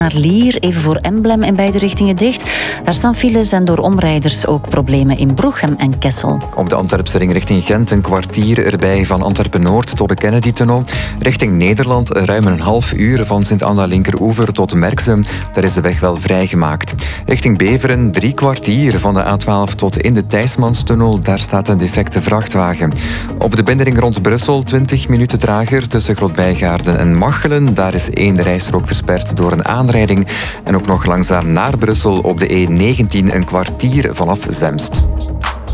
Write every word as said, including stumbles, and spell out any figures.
Naar Lier, even voor Emblem in beide richtingen dicht. Daar staan files en door omrijders ook problemen in Brughem en Kessel. Op de Antwerpse ring richting Gent een kwartier erbij van Antwerpen-Noord tot de Kennedy-tunnel. Richting Nederland ruim een half uur van Sint-Anna-Linkeroever tot Merksem. Daar is de weg wel vrijgemaakt. Richting Beveren drie kwartier van de A twaalf tot in de Thijsmanstunnel. Daar staat een defecte vrachtwagen. Op de binnenring rond Brussel twintig minuten trager tussen Grootbijgaarden en Machelen. Daar is één rijstrook versperd door een aanrijding. En ook nog langzaam naar Brussel op de E negentien een kwartier vanaf Zemst.